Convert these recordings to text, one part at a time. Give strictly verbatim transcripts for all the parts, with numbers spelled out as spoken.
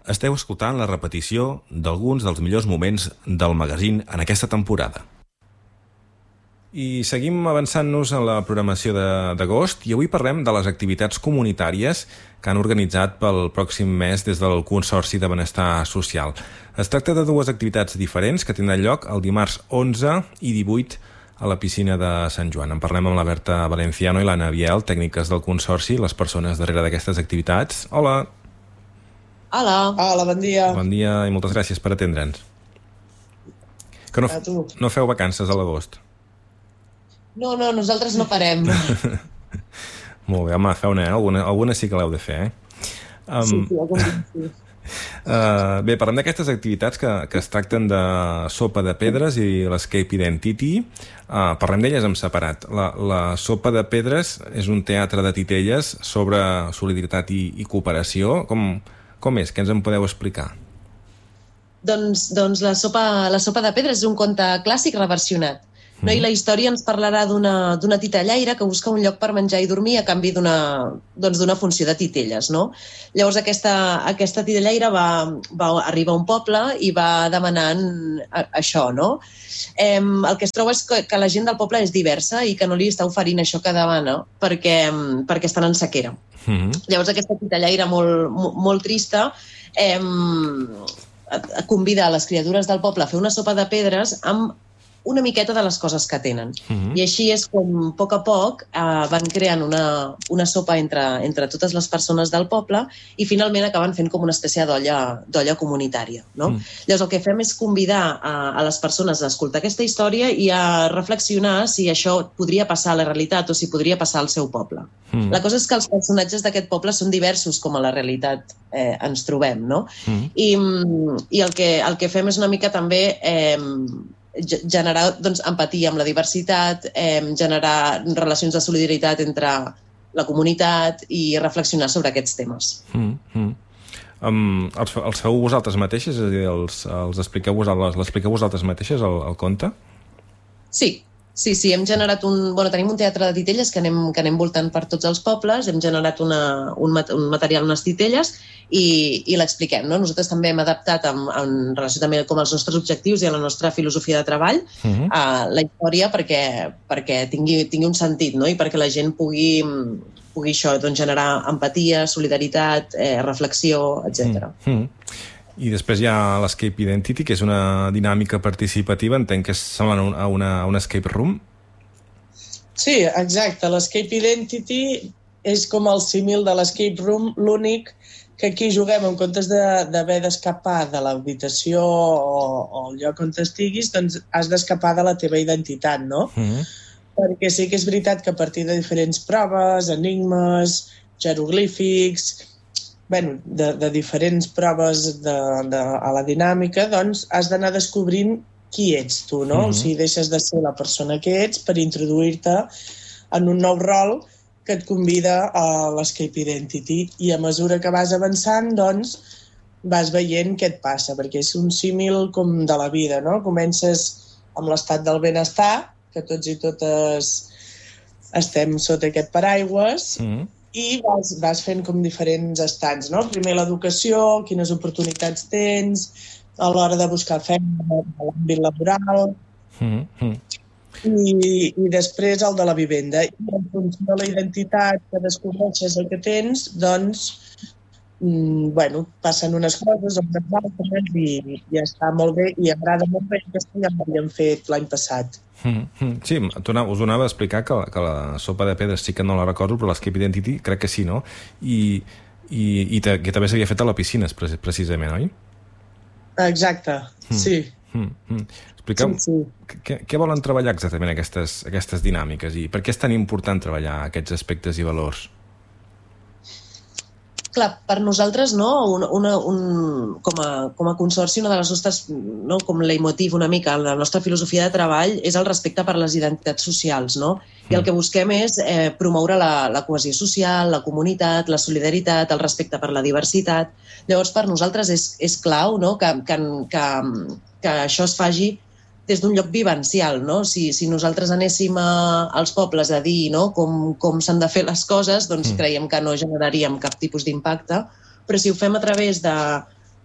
Esteu escoltant la repetició d'alguns dels millors moments del magazín en aquesta temporada. I seguim avançant-nos en la programació d'agost i avui parlem de les activitats comunitàries que han organitzat pel pròxim mes des del Consorci de Benestar Social. Es tracta de dues activitats diferents que tindran lloc el dimarts onze i divuit a la piscina de Sant Joan. En parlem amb la Berta Valenciano i l'Anna Biel, tècniques del Consorci, les persones darrere d'aquestes activitats. Hola! Hola. Hola, bon dia. Bon dia i moltes gràcies per atendre'ns. Que no, no feu vacances a l'agost? No, no, nosaltres no parem. Molt bé, home, feu-ne, eh? Alguna, alguna sí que l'heu de fer, eh? Um, sí, sí, alguna sí. Uh, bé, parlem d'aquestes activitats que, que es tracten de Sopa de Pedres i l'Escape Identity. Uh, parlem d'elles en separat. La, la Sopa de Pedres és un teatre de titelles sobre solidaritat i, i cooperació. Com, com és? Què ens en podeu explicar? Doncs, doncs la, sopa, la Sopa de Pedres és un conte clàssic reversionat. No? I la història ens parlarà d'una d'una titellaire que busca un lloc per menjar i dormir a canvi d'una doncs d'una funció de titelles, no? Llavors aquesta, aquesta titellaire va, va arribar a un poble i va demanant a, això, no? Eh, el que es troba és que, que la gent del poble és diversa i que no li està oferint això que demana perquè, perquè estan en sequera. Mm-hmm. Llavors aquesta titellaire molt, molt, molt trista eh, convida a les criatures del poble a fer una sopa de pedres amb una miqueta de les coses que tenen. Uh-huh. I així és com, a poc a poc, eh, van creant una, una sopa entre, entre totes les persones del poble i finalment acaben fent com una espècie d'olla comunitària. No? Uh-huh. Llavors el que fem és convidar a, a les persones a escoltar aquesta història i a reflexionar si això podria passar a la realitat o si podria passar al seu poble. Uh-huh. La cosa és que els personatges d'aquest poble són diversos com a la realitat eh, ens trobem. No? Uh-huh. I, i el, que, el que fem és una mica també Eh, generar doncs, empatia amb la diversitat, eh, generar relacions de solidaritat entre la comunitat i reflexionar sobre aquests temes. Mm, mm. Um, els, els feu vosaltres mateixes? És a dir, els, els expliqueu vosaltres, l'expliqueu vosaltres mateixes, el, el conte? Sí. Sí, sí, hem generat un... Bueno, tenim un teatre de titelles que anem, que anem voltant per tots els pobles, hem generat una, un, mat, un material, unes titelles, i, i l'expliquem, no? Nosaltres també hem adaptat en, en relació també com als nostres objectius i a la nostra filosofia de treball uh-huh. a la història perquè, perquè tingui, tingui un sentit, no? I perquè la gent pugui, pugui això, doncs, generar empatia, solidaritat, eh, reflexió, etcètera. Uh-huh. I després hi ha l'Escape Identity, que és una dinàmica participativa, entenc que sembla a una, a una escape room. Sí, exacte. L'Escape Identity és com el símil de l'Escape Room, l'únic que aquí juguem en comptes d'haver d'escapar de l'habitació o, o el lloc on estiguis, doncs has d'escapar de la teva identitat, no? Mm-hmm. Perquè sí que és veritat que a partir de diferents proves, enigmes, jeroglífics, bueno, de, de diferents proves de, de, a la dinàmica, doncs has d'anar descobrint qui ets tu, no? Mm-hmm. O sigui, deixes de ser la persona que ets per introduir-te en un nou rol que et convida a l'Escape Identity i a mesura que vas avançant, doncs, vas veient què et passa, perquè és un símil com de la vida, no? Comences amb l'estat del benestar, que tots i totes estem sota aquest paraigües, mm-hmm. i vas, vas fent com diferents estats, no? Primer l'educació, quines oportunitats tens, a l'hora de buscar feina, a l'àmbit laboral, mm-hmm. i, i després el de la vivenda. I en funció de la identitat que descobreixes el que tens, doncs, mm, bueno, passen unes coses, unes altres, i, i està molt bé, i agrada molt bé, que ja m'havien fet l'any passat. Mm-hmm. Sí, us ho anava a explicar que, que la Sopa de Pedres sí que no la recordo, però l'Escape Identity crec que sí, no? I, i, i te, que també s'havia fet a la piscina, precisament, oi? Exacte, mm. sí. Mm-hmm. Expliqueu, sí, sí. Què, què volen treballar exactament aquestes, aquestes dinàmiques i per què és tan important treballar aquests aspectes i valors? Clar, per nosaltres, no, un, una, un, com, a, com a consorci, una de les nostres, no, com leitmotiv una mica, la nostra filosofia de treball és el respecte per les identitats socials, no? I el que busquem és eh, promoure la, la cohesió social, la comunitat, la solidaritat, el respecte per la diversitat. Llavors, per nosaltres és, és clau, no, que, que, que, que això es faci des d'un lloc vivencial, no? Si, si nosaltres anéssim a, als pobles a dir, no, com, com s'han de fer les coses, doncs mm. creiem que no generaríem cap tipus d'impacte, però si ho fem a través de,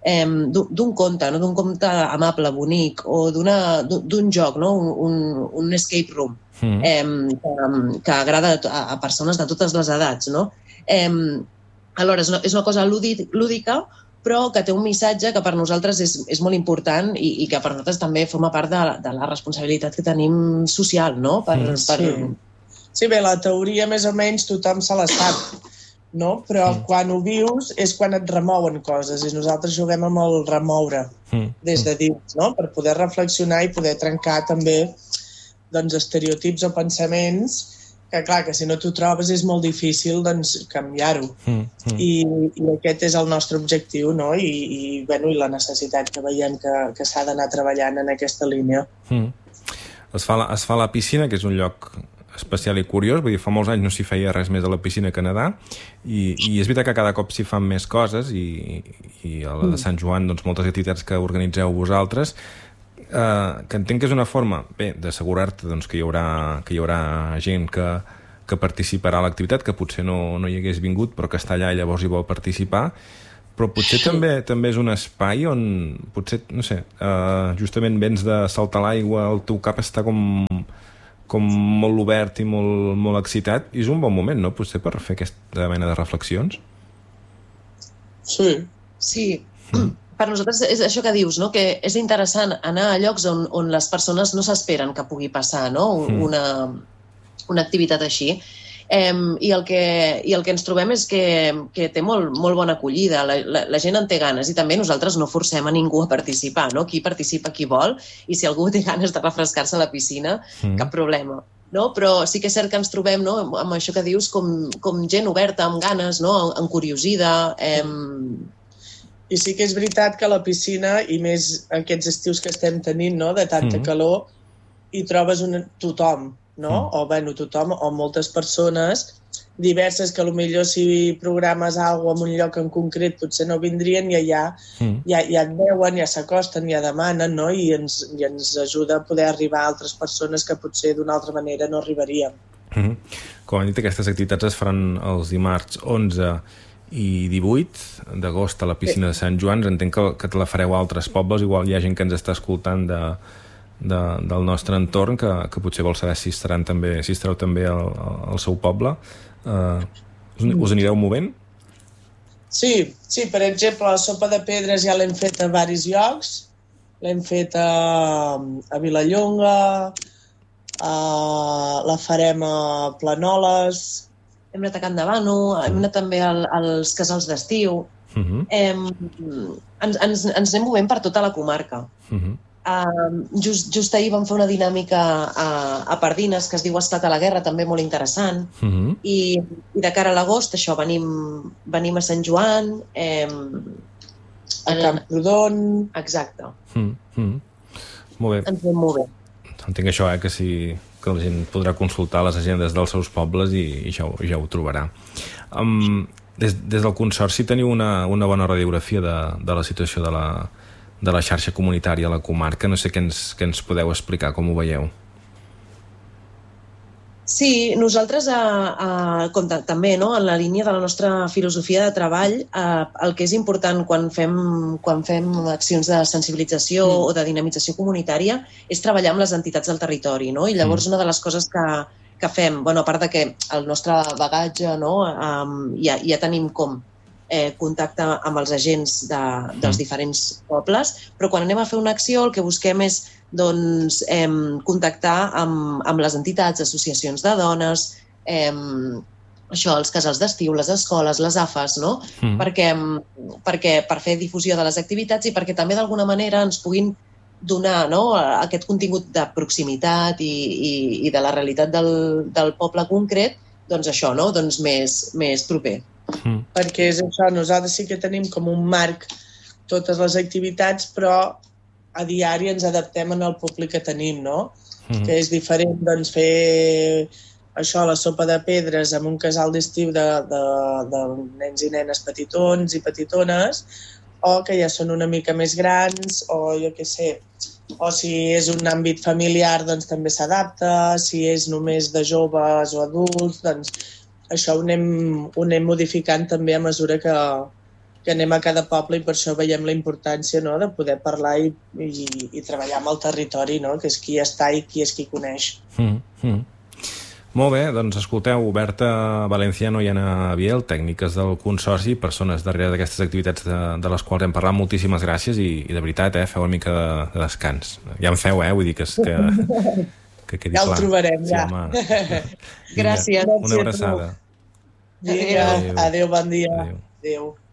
eh, d'un conte, no? D'un conte amable, bonic, o d'un joc, no? un, un, un escape room, mm. eh, que, que agrada a, a persones de totes les edats. No? Eh, alhora, és una, és una cosa lúdica, però que té un missatge que per nosaltres és, és molt important i, i que per nosaltres també forma part de, de la responsabilitat que tenim social, no? Per, mm, per... Sí. sí, bé, la teoria més o menys tothom se la sap, no? Però mm. quan ho vius és quan et remouen coses i nosaltres juguem amb el remoure mm. des de dins, no? Per poder reflexionar i poder trencar també doncs, estereotips o pensaments que, clar, que si no t'ho trobes és molt difícil doncs, canviar-ho. Mm, mm. I, I aquest és el nostre objectiu, no? I, i, bueno, i la necessitat que veiem que, que s'ha d'anar treballant en aquesta línia. Mm. Es fa, la, es fa a la piscina, que és un lloc especial i curiós, vull dir, fa molts anys no s'hi feia res més a la piscina que nedar, i, i és veritat que cada cop s'hi fan més coses, i, i a la de Sant Joan, doncs, moltes activitats que organitzeu vosaltres, Uh, que entenc que és una forma, bé, d'assegurar-te doncs, que, hi haurà, que hi haurà gent que, que participarà a l'activitat, que potser no, no hi hagués vingut, però que està allà i llavors hi vol participar, però potser també també és un espai on potser, no sé, uh, justament vens de saltar a l'aigua, el teu cap està com, com molt obert i molt, molt excitat, i és un bon moment, no?, potser per fer aquesta mena de reflexions. Sí. Sí. Mm. Per nosaltres és això que dius, no? Que és interessant anar a llocs on, on les persones no s'esperen que pugui passar, no? una, una activitat així. Eh, i, el que, I el que ens trobem és que, que té molt, molt bona acollida, la, la, la gent en té ganes i també nosaltres no forcem a ningú a participar, no? Qui participa, qui vol, i si algú té ganes de refrescar-se a la piscina, mm. cap problema. No? Però sí que és cert que ens trobem, no? amb això que dius, com, com gent oberta, amb ganes, no? encuriosida. Eh, I sí que és veritat que a la piscina, i més aquests estius que estem tenint, no? De tanta mm. calor, hi trobes una, tothom, no? Mm. O, bueno, tothom, o moltes persones diverses que potser si programes alguna cosa en un lloc en concret potser no vindrien i allà mm. ja, ja et veuen, ja s'acosten, ja demanen, no? I ens, i ens ajuda a poder arribar a altres persones que potser d'una altra manera no arribaríem. Mm. Com hem dit, aquestes activitats es faran els dimarts onze i divuit d'agost a la piscina de Sant Joan. Entenc que, que te la fareu a altres pobles, igual hi ha gent que ens està escoltant de, de, del nostre entorn que, que potser vol saber si estaran també, si estareu també al, al seu poble. Uh, us, us anireu movent? Sí, sí, per exemple, la sopa de pedres ja l'hem fet a diversos llocs. L'hem fet a, a Vilallonga, a, la farem a Planoles, hem anat a Can Davano, hem anat també al, als casals d'estiu. Uh-huh. eh, ens, ens, ens anem movent per tota la comarca. Uh-huh. eh, just, just ahir vam fer una dinàmica a, a Pardines que es diu Esclat a la Guerra, també molt interessant. Uh-huh. I, i de cara a l'agost, això, venim, venim a Sant Joan, eh, a Camprodon. Exacte. Uh-huh. Molt bé. Ens anem movent. Entenc això, eh, que si... que la gent podrà consultar les agendes dels seus pobles i, i ja, ho, ja ho trobarà. Um, des, des del Consorci teniu una, una bona radiografia de, de la situació de la, de la xarxa comunitària a la comarca. No sé què ens, què ens podeu explicar, com ho veieu. Sí, nosaltres, a, a, com també, no, en la línia de la nostra filosofia de treball, a, el que és important quan fem, quan fem accions de sensibilització mm. o de dinamització comunitària és treballar amb les entitats del territori, no? I llavors mm. una de les coses que, que fem, bueno, a part de que el nostre bagatge, no, um, ja, ja tenim com eh, contacte amb els agents de, dels mm. diferents pobles, però quan anem a fer una acció el que busquem és doncs, eh, contactar amb, amb les entitats, associacions de dones, eh, això, els casals d'estiu, les escoles, les A F As, no? Mm. Perquè, perquè, per fer difusió de les activitats i perquè també d'alguna manera ens puguin donar, no, aquest contingut de proximitat i, i, i de la realitat del, del poble concret, doncs això, no? Doncs més, més proper. Mm. Perquè és això, nosaltres sí que tenim com un marc totes les activitats, però a diari ens adaptem al públic que tenim, no? Mm-hmm. Que és diferent, doncs, fer això, la sopa de pedres en un casal d'estiu de, de, de nens i nenes petitons i petitones, o que ja són una mica més grans, o jo què sé, o si és un àmbit familiar, doncs també s'adapta, si és només de joves o adults, doncs això ho anem, ho anem modificant també a mesura que, que anem a cada poble i per això veiem la importància, no?, de poder parlar i, i, i treballar amb el territori, no?, que és qui està i qui és qui coneix. Mm, mm. Molt bé, doncs escolteu, Berta Valenciano i Anna Biel, tècniques del Consorci, persones darrere d'aquestes activitats de, de les quals hem parlat, moltíssimes gràcies i, i de veritat, eh, feu una mica de, de descans. Ja en feu, eh, vull dir que, que, que quedi ja clar. Ja el trobarem, sí, ja. Home. Gràcies. Una abraçada. Vinga, adéu, bon dia. Adéu. Adéu.